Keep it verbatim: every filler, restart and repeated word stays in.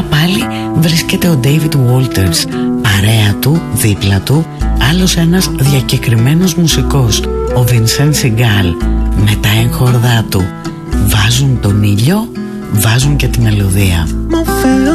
πάλι βρίσκεται ο David Walters, παρέα του, δίπλα του, άλλος ένας διακεκριμένος μουσικός, ο Vincent Segal, με τα έγχορδά του. Βάζουν τον ήλιο, βάζουν και τη μελωδία.